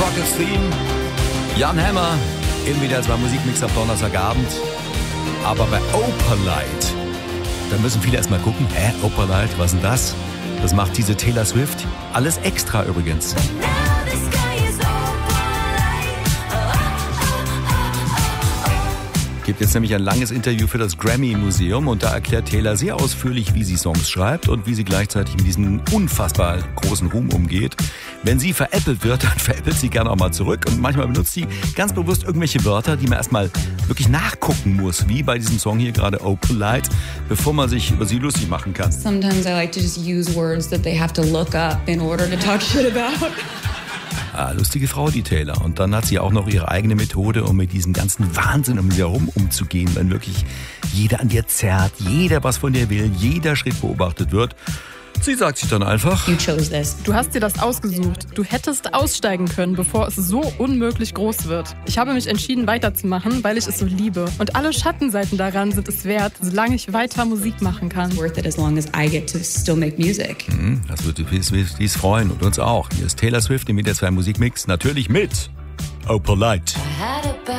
starkes Theme. Jan Hammer im WDR 2 Musikmix am Donnerstagabend. Aber bei Opalite, da müssen viele erstmal gucken, Opalite, was ist denn das? Das macht diese Taylor Swift. Alles extra übrigens. Gibt jetzt nämlich ein langes Interview für das Grammy-Museum und da erklärt Taylor sehr ausführlich, wie sie Songs schreibt und wie sie gleichzeitig mit diesem unfassbar großen Ruhm umgeht. Wenn sie veräppelt wird, dann veräppelt sie gerne auch mal zurück und manchmal benutzt sie ganz bewusst irgendwelche Wörter, die man erstmal wirklich nachgucken muss, wie bei diesem Song hier gerade Opalite, bevor man sich über sie lustig machen kann. Sometimes I like to just use words that they have to look up in order to talk shit about. Lustige Frau, die Taylor. Und dann hat sie auch noch ihre eigene Methode, um mit diesem ganzen Wahnsinn um sie herum umzugehen, wenn wirklich jeder an dir zerrt, jeder was von dir will, jeder Schritt beobachtet wird. Sie sagt sich dann einfach: You chose this. Du hast dir das ausgesucht. Du hättest aussteigen können, bevor es so unmöglich groß wird. Ich habe mich entschieden, weiterzumachen, weil ich es so liebe. Und alle Schattenseiten daran sind es wert, solange ich weiter Musik machen kann. Worth it as long as I get to still make music. Das wird die Swifties freuen und uns auch. Hier ist Taylor Swift im WDR 2 Musikmix, natürlich mit Opalite.